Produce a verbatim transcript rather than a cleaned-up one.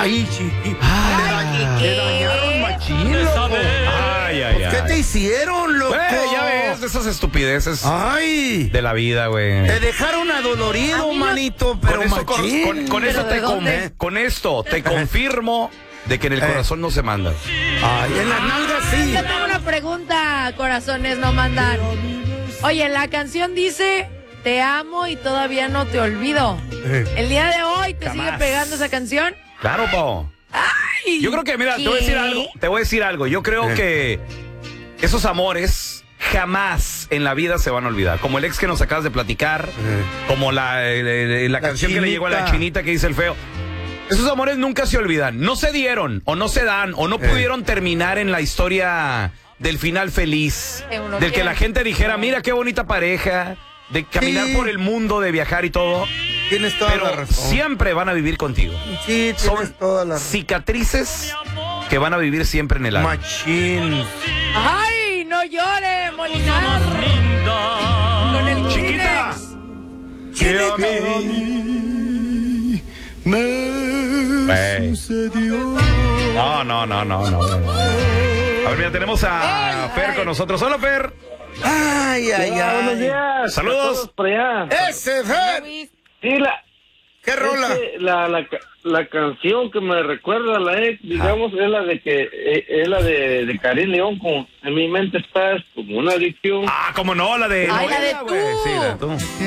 Ay, chiquito. Ay, Te dañaron machín, loco. Ay, ay, ¿Qué ay. te hicieron, loco? Güey, ya ves, de esas estupideces Ay. de la vida, güey. Te dejaron adolorido, manito, pero con eso, con, machín. con- con eso ¿Pero te de con, dónde? con esto te confirmo de que en el Eh. corazón no se manda. Ay, en las nalgas sí. Yo tengo una pregunta, corazones no mandan. Oye, la canción dice, te amo y todavía no te olvido. Eh. El día de hoy te Jamás. sigue pegando esa canción. Claro, po. Ay, Yo creo que, mira, te voy a decir ¿qué? algo. Te voy a decir algo. Yo creo Eh. que esos amores jamás en la vida se van a olvidar. Como el ex que nos acabas de platicar, Eh. como la, eh, eh, la La canción que le llegó a la chinita. chinita que dice el feo. Esos amores nunca se olvidan. No se dieron, o no se dan, o no Eh. pudieron terminar en la historia del final feliz. Que uno Del que quiere. la gente dijera, mira qué bonita pareja, de caminar Sí. por el mundo, de viajar y todo. Tienes toda la Pero razón. siempre van a vivir contigo. Sí, Son tienes toda la razón. cicatrices que van a vivir siempre en el alma. Machín. Ay, no llore, Molinar. Con el Chiquita. Kleenex. Que a mí me Güey. sucedió. No, no, no, no, no. A ver, mira, tenemos a Ay, Fer ay. con nosotros. Hola, Fer. Ay, ay, Hola, buenos ay. días. Saludos. A todos por allá. Ese Fer. Luis. Sí, la, ¿Qué rola? es que la, la, ca- la canción que me recuerda a la ex, digamos, es la de que eh, es la de, de Karim León, con En mi mente estás como una adicción. Ah, cómo no, la de. Ay, la de novela, güey. Tú. Sí, la de tú.